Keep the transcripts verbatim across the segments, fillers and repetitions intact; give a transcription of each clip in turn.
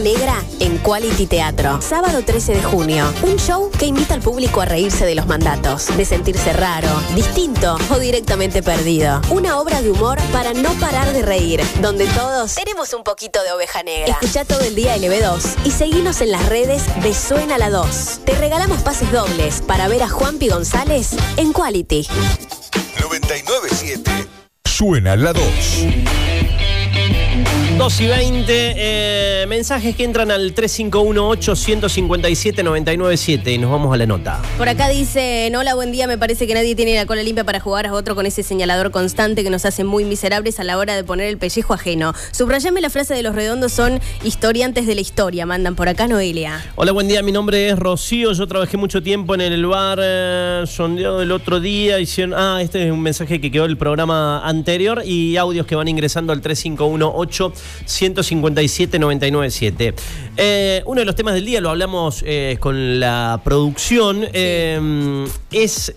Negra en Quality Teatro. Sábado trece de junio. Un show que invita al público a reírse de los mandatos, de sentirse raro, distinto o directamente perdido. Una obra de humor para no parar de reír, donde todos tenemos un poquito de oveja negra. Escuchá todo el día L B dos y seguinos en las redes de Suena la dos. Te regalamos pases dobles para ver a Juanpi González en Quality. noventa y nueve punto siete Suena la dos. dos y veinte, eh, mensajes que entran al tres cinco uno ocho cinco cinco siete nueve nueve siete y nos vamos a la nota. Por acá dicen, hola, buen día, me parece que nadie tiene la cola limpia para jugar a otro con ese señalador constante que nos hace muy miserables a la hora de poner el pellejo ajeno. Subrayame la frase de los redondos, son historiantes de la historia, mandan por acá Noelia. Hola, buen día, mi nombre es Rocío, yo trabajé mucho tiempo en el bar eh, sondeo del otro día, hicieron, ah, este es un mensaje que quedó del programa anterior y audios que van ingresando al tres cinco uno ocho cinco cinco siete nueve nueve siete. Eh, uno de los temas del día, lo hablamos eh, con la producción, eh, es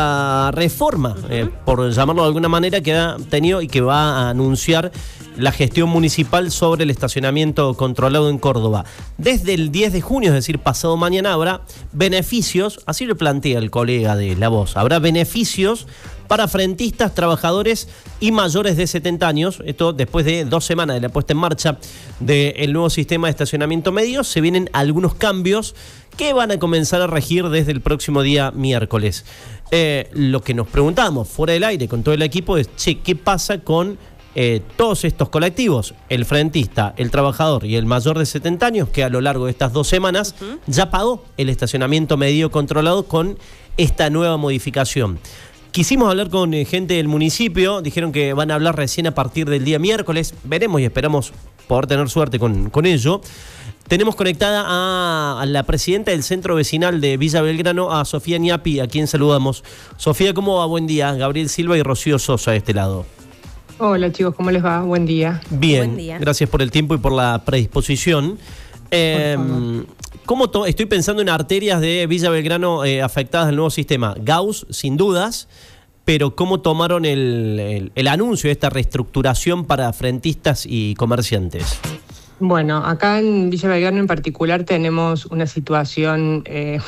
la reforma, uh-huh. eh, por llamarlo de alguna manera, que ha tenido y que va a anunciar la gestión municipal sobre el estacionamiento controlado en Córdoba. Desde el diez de junio, es decir, pasado mañana, habrá beneficios, así lo plantea el colega de La Voz, habrá beneficios para frentistas, trabajadores y mayores de setenta años. Esto después de dos semanas de la puesta en marcha del nuevo sistema de estacionamiento medio. Se vienen algunos cambios que van a comenzar a regir desde el próximo día miércoles. Eh, lo que nos preguntamos fuera del aire con todo el equipo es, che, ¿qué pasa con eh, todos estos colectivos? El frentista, el trabajador y el mayor de setenta años, que a lo largo de estas dos semanas uh-huh. ya pagó el estacionamiento medio controlado con esta nueva modificación. Quisimos hablar con eh, gente del municipio, dijeron que van a hablar recién a partir del día miércoles, veremos y esperamos poder tener suerte con, con ello. Tenemos conectada a, a la presidenta del centro vecinal de Villa Belgrano, a Sofía Ñapi, a quien saludamos. Sofía, ¿cómo va? Buen día. Gabriel Silva y Rocío Sosa de este lado. Hola chicos, ¿cómo les va? Buen día. Bien, Buen día. Gracias por el tiempo y por la predisposición. Eh, ¿Cómo to- estoy pensando en arterias de Villa Belgrano eh, afectadas del nuevo sistema? Gauss, sin dudas, pero ¿cómo tomaron el, el, el anuncio de esta reestructuración para frentistas y comerciantes? Bueno, acá en Villa Belgrano en particular tenemos una situación eh,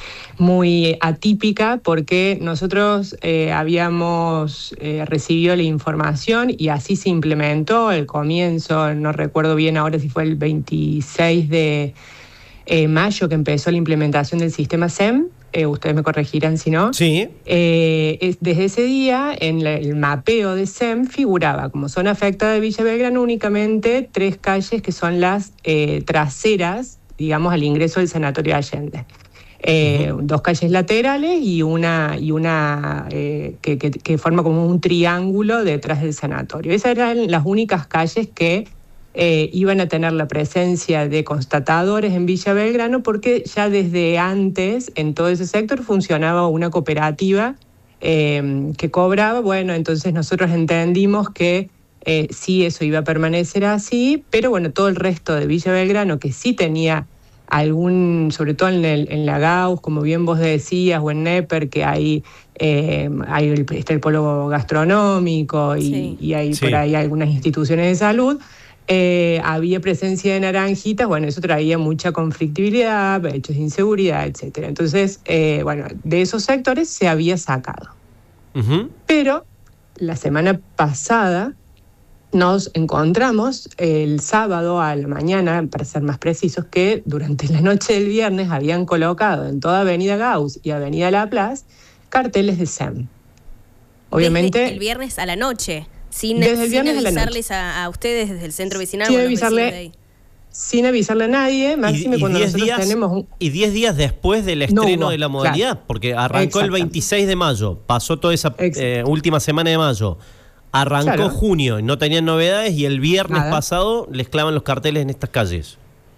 muy atípica porque nosotros eh, habíamos eh, recibido la información y así se implementó al comienzo, no recuerdo bien ahora si fue el veintiséis de eh, mayo que empezó la implementación del sistema S E M. Eh, ustedes me corregirán si no. Sí. Eh, es, desde ese día, en la, el mapeo de S E M figuraba como zona afectada de Villa Belgrano únicamente tres calles que son las eh, traseras, digamos, al ingreso del Sanatorio Allende. Eh, uh-huh. Dos calles laterales y una, y una eh, que, que, que forma como un triángulo detrás del sanatorio. Esas eran las únicas calles que Eh, iban a tener la presencia de constatadores en Villa Belgrano porque ya desde antes en todo ese sector funcionaba una cooperativa eh, que cobraba. Bueno, entonces nosotros entendimos que eh, sí, eso iba a permanecer así, pero bueno, todo el resto de Villa Belgrano que sí tenía algún, sobre todo en, el, en la Gauss, como bien vos decías, o en Neper, que hay, eh, hay el, está el polo gastronómico y, sí. y hay sí. por ahí algunas instituciones de salud. Eh, había presencia de naranjitas, bueno, eso traía mucha conflictividad, hechos de inseguridad, etcétera. Entonces, eh, bueno, de esos sectores se había sacado. Uh-huh. Pero la semana pasada nos encontramos el sábado a la mañana, para ser más precisos, que durante la noche del viernes habían colocado en toda Avenida Gauss y Avenida La Plaza carteles de S E M. Obviamente, desde el viernes a la noche. Sin, desde el sin viernes avisarles a, a ustedes desde el centro vecinal. Sin avisarle, sin avisarle a nadie, máxime cuando nosotros días, tenemos un... Y diez días después del estreno no de la modalidad, claro. Porque arrancó el veintiséis de mayo, pasó toda esa eh, última semana de mayo, arrancó claro. junio y no tenían novedades y el viernes Nada. pasado les clavan los carteles en estas calles.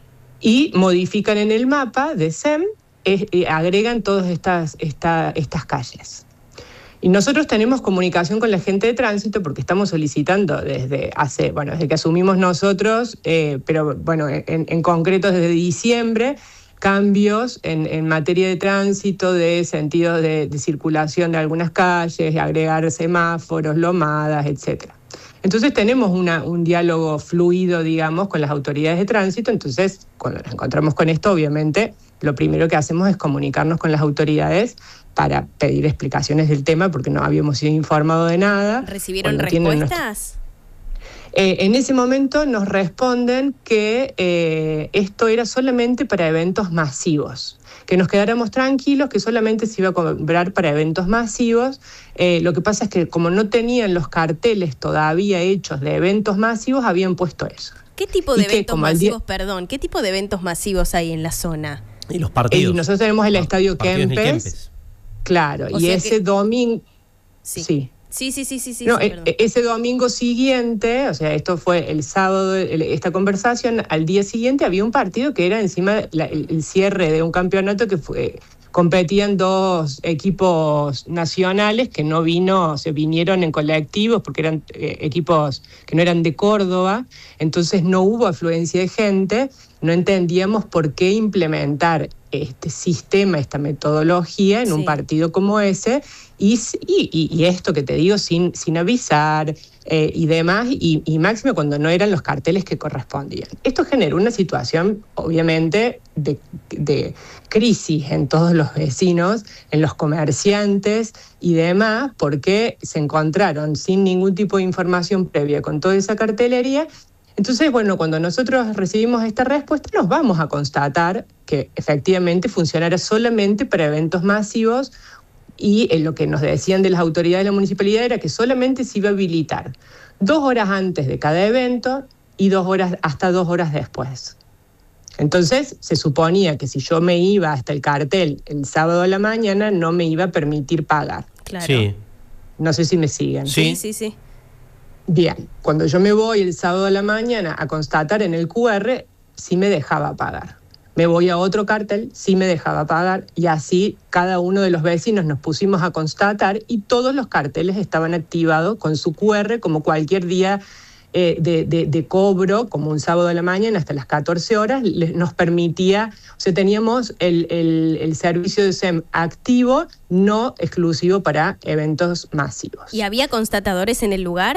Y modifican en el mapa de S E M, eh, eh, agregan todas estas, esta, estas calles. Y nosotros tenemos comunicación con la gente de tránsito porque estamos solicitando desde hace, bueno, desde que asumimos nosotros, eh, pero bueno, en, en concreto desde diciembre, cambios en, en materia de tránsito, de sentidos de, de circulación de algunas calles, agregar semáforos, lomadas, etcétera. Entonces tenemos una, un diálogo fluido, digamos, con las autoridades de tránsito. Entonces, cuando nos encontramos con esto, obviamente, lo primero que hacemos es comunicarnos con las autoridades para pedir explicaciones del tema, porque no habíamos sido informados de nada. ¿Recibieron respuestas? Eh, en ese momento nos responden que eh, esto era solamente para eventos masivos, que nos quedáramos tranquilos, que solamente se iba a cobrar para eventos masivos. Eh, lo que pasa es que como no tenían los carteles todavía hechos de eventos masivos, habían puesto eso. ¿Qué tipo de eventos masivos, día... perdón, qué tipo de eventos masivos hay en la zona? Y los partidos. Y nosotros tenemos el Estadio Kempes, Kempes. Claro, o y ese que... domingo... Sí. sí. Sí, sí, sí, sí, sí. No, sí e- ese domingo siguiente, o sea, esto fue el sábado, el, esta conversación, al día siguiente había un partido que era encima la, el, el cierre de un campeonato que fue, competían dos equipos nacionales que no vino, se vinieron en colectivos porque eran eh, equipos que no eran de Córdoba, entonces no hubo afluencia de gente, no entendíamos por qué implementar este sistema, esta metodología en sí. un partido como ese, y, y, y esto que te digo sin, sin avisar eh, y demás, y, y máximo cuando no eran los carteles que correspondían. Esto generó una situación, obviamente, de, de crisis en todos los vecinos, en los comerciantes y demás, porque se encontraron sin ningún tipo de información previa con toda esa cartelería. Entonces, bueno, cuando nosotros recibimos esta respuesta, nos vamos a constatar que efectivamente funcionara solamente para eventos masivos, y eh, lo que nos decían de las autoridades de la municipalidad era que solamente se iba a habilitar dos horas antes de cada evento y dos horas hasta dos horas después. Entonces, se suponía que si yo me iba hasta el cartel el sábado a la mañana, no me iba a permitir pagar. Claro. Sí. No sé si me siguen. Sí, sí, sí. Bien, cuando yo me voy el sábado a la mañana a constatar en el cu erre, sí me dejaba pagar. Me voy a otro cartel, sí me dejaba pagar, y así cada uno de los vecinos nos pusimos a constatar y todos los carteles estaban activados con su cu erre como cualquier día eh, de, de, de cobro, como un sábado a la mañana hasta las catorce horas, les, nos permitía, o sea, teníamos el, el, el servicio de S E M activo, no exclusivo para eventos masivos. ¿Y había constatadores en el lugar?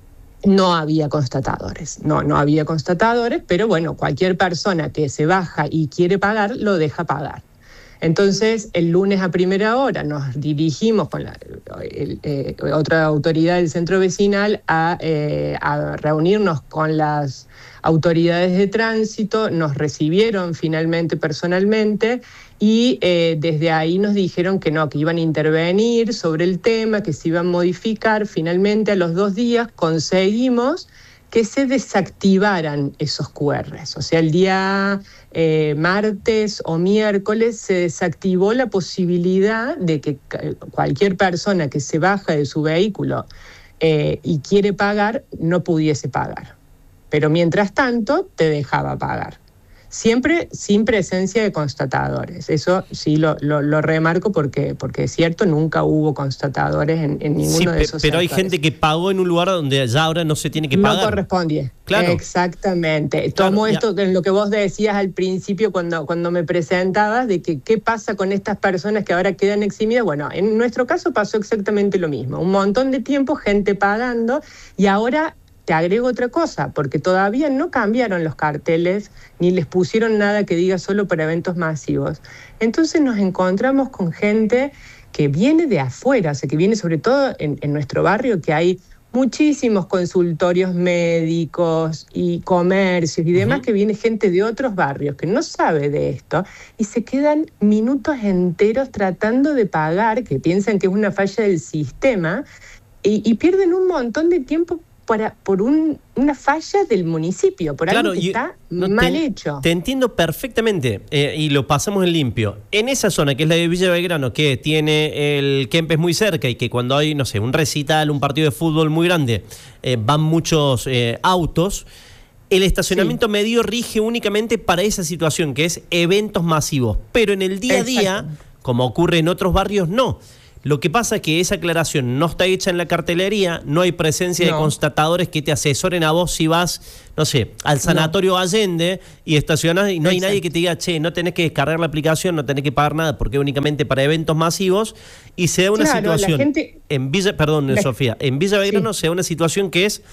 No había constatadores, no, no había constatadores, pero bueno, cualquier persona que se baja y quiere pagar, lo deja pagar. Entonces, el lunes a primera hora nos dirigimos con la el, eh, otra autoridad del centro vecinal a, eh, a reunirnos con las autoridades de tránsito, nos recibieron finalmente personalmente y eh, desde ahí nos dijeron que no, que iban a intervenir sobre el tema, que se iban a modificar. Finalmente, a los dos días conseguimos que se desactivaran esos cu erres. O sea, el día eh, martes o miércoles se desactivó la posibilidad de que cualquier persona que se baja de su vehículo eh, y quiere pagar, no pudiese pagar. Pero mientras tanto, te dejaba pagar. Siempre sin presencia de constatadores. Eso sí lo, lo, lo remarco porque, porque es cierto, nunca hubo constatadores en, en ninguno sí, de esos pero sectores. Hay gente que pagó en un lugar donde ya ahora no se tiene que pagar. No correspondía. Claro. Exactamente. Claro, Tomo ya. esto, lo que vos decías al principio cuando, cuando me presentabas, de que qué pasa con estas personas que ahora quedan eximidas. Bueno, en nuestro caso pasó exactamente lo mismo. Un montón de tiempo, gente pagando, y ahora te agrego otra cosa, porque todavía no cambiaron los carteles ni les pusieron nada que diga solo para eventos masivos. Entonces nos encontramos con gente que viene de afuera, o sea, que viene sobre todo en, en nuestro barrio, que hay muchísimos consultorios médicos y comercios y demás, uh-huh. que viene gente de otros barrios que no sabe de esto y se quedan minutos enteros tratando de pagar, que piensan que es una falla del sistema, y, y pierden un montón de tiempo Para, por un, una falla del municipio, por claro, algo que y, está no, mal te, hecho. Te entiendo perfectamente eh, y lo pasamos en limpio. En esa zona, que es la de Villa Belgrano, que tiene el Kempes muy cerca y que cuando hay, no sé, un recital, un partido de fútbol muy grande, eh, van muchos eh, autos, el estacionamiento sí. medio rige únicamente para esa situación, que es eventos masivos. Pero en el día a día, como ocurre en otros barrios, no. Lo que pasa es que esa aclaración no está hecha en la cartelería, no hay presencia no. de constatadores que te asesoren a vos si vas, no sé, al Sanatorio no. Allende y estacionás y no Exacto. hay nadie que te diga, che, no tenés que descargar la aplicación, no tenés que pagar nada porque es únicamente para eventos masivos, y se da una claro, situación, la gente, en Villa, perdón, la, Sofía, en Villa Belgrano sí. se da una situación que es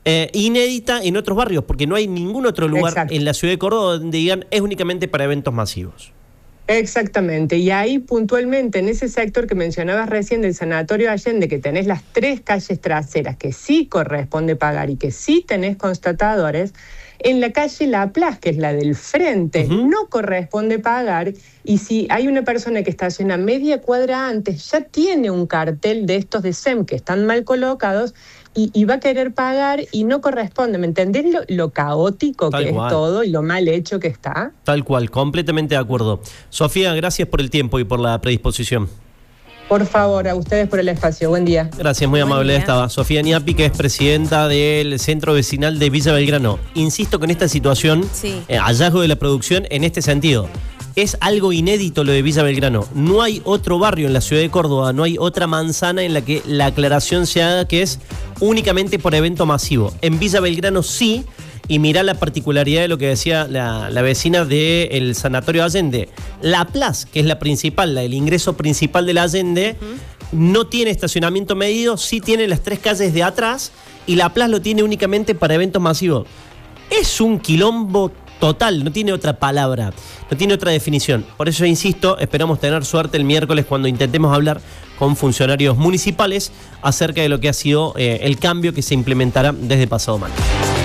eh, inédita en otros barrios, porque no hay ningún otro lugar Exacto. en la ciudad de Córdoba donde digan es únicamente para eventos masivos. Exactamente, y ahí puntualmente en ese sector que mencionabas recién del Sanatorio Allende, que tenés las tres calles traseras que sí corresponde pagar y que sí tenés constatadores, en la calle La Plaza, que es la del frente, uh-huh. no corresponde pagar, y si hay una persona que estaciona media cuadra antes, ya tiene un cartel de estos de S E M que están mal colocados, y, y va a querer pagar y no corresponde. ¿Me entendés lo, lo caótico Tal que cual. es todo y lo mal hecho que está? Tal cual, completamente de acuerdo. Sofía, gracias por el tiempo y por la predisposición. Por favor, a ustedes por el espacio. Buen día. Gracias, muy Buen amable. día. Estaba Sofía Niapi, que es presidenta del Centro Vecinal de Villa Belgrano. Insisto con esta situación, Sí. eh, hallazgo de la producción en este sentido. Es algo inédito lo de Villa Belgrano. No hay otro barrio en la ciudad de Córdoba, no hay otra manzana en la que la aclaración se haga que es únicamente por evento masivo. En Villa Belgrano sí, y mirá la particularidad de lo que decía la, la vecina del Sanatorio Allende. La Plaza, que es la principal, la del ingreso principal del Allende, uh-huh. no tiene estacionamiento medido, sí tiene las tres calles de atrás, y La Plaza lo tiene únicamente para eventos masivos. Es un quilombo total, no tiene otra palabra, no tiene otra definición. Por eso insisto, esperamos tener suerte el miércoles cuando intentemos hablar con funcionarios municipales acerca de lo que ha sido eh, el cambio que se implementará desde pasado mañana.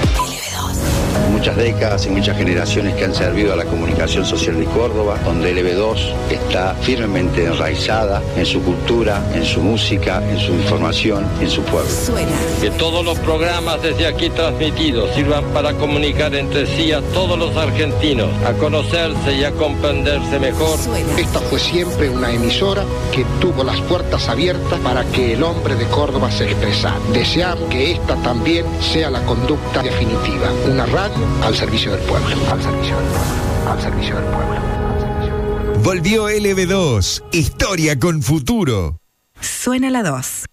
Muchas décadas y muchas generaciones que han servido a la comunicación social de Córdoba, donde L B dos está firmemente enraizada en su cultura, en su música, en su información, en su pueblo. Suena. Que todos los programas desde aquí transmitidos sirvan para comunicar entre sí a todos los argentinos, a conocerse y a comprenderse mejor. Suena. Esta fue siempre una emisora que tuvo las puertas abiertas para que el hombre de Córdoba se expresara. Deseamos que esta también sea la conducta definitiva. Una radio al servicio del pueblo, al servicio del pueblo, al servicio del pueblo. Volvió L B dos, historia con futuro. Suena la dos.